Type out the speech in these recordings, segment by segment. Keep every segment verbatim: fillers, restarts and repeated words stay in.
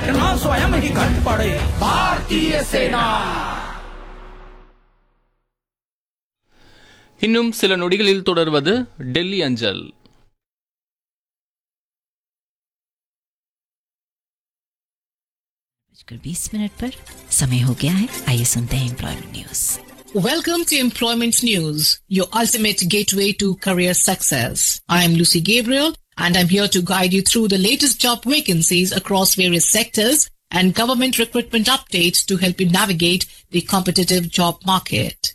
रखना स्वयं ही घट पड़े भारतीय सेना। இன்னும் சில நொடிகளில் தொடர்வது டெல்லி அஞ்சல். बीस मिनट पर समय हो गया है. आइए सुनते हैं employment news. Welcome to Employment News, your ultimate gateway to career success. I am Lucy Gabriel and I'm here to guide you through the latest job vacancies across various sectors and government recruitment updates to help you navigate the competitive job market.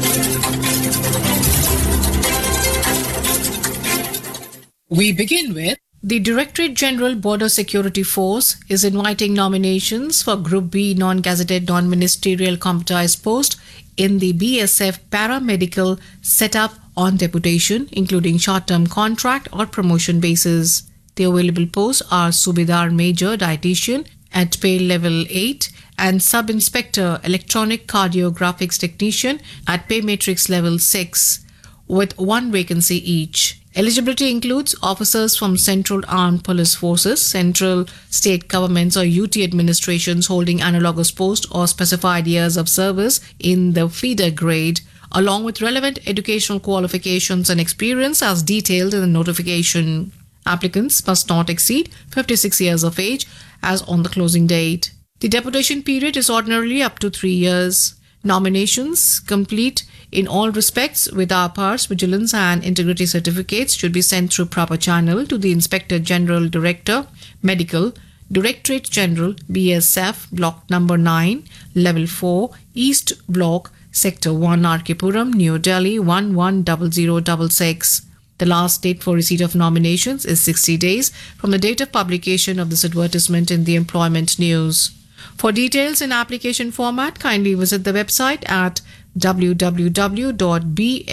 We begin with the Directorate General Border Security Force is inviting nominations for Group B non-gazetted non-ministerial combatized post in the B S F paramedical setup on deputation, including short-term contract or promotion basis. The available posts are Subedar Major Dietitian at pay level eight and Sub-Inspector Electronic Cardiographics Technician at pay matrix level six, with one vacancy each. Eligibility includes officers from Central Armed Police Forces, Central State Governments or U T administrations holding analogous post or specified years of service in the feeder grade, along with relevant educational qualifications and experience as detailed in the notification. Applicants must not exceed fifty-six years of age as on the closing date. The deputation period is ordinarily up to three years. Nominations complete in all respects with our powers, vigilance and integrity certificates should be sent through proper channel to the Inspector General Director, Medical, Directorate General, B S F, Block number nine, Level four, East Block, Sector one, R K Puram, New Delhi, one one zero zero six six. The last date for receipt of nominations is sixty days from the date of publication of this advertisement in the Employment News. For details in application format, kindly visit the website at w w w dot b